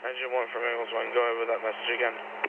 Engine 1 from Eagles 1, go over that message again.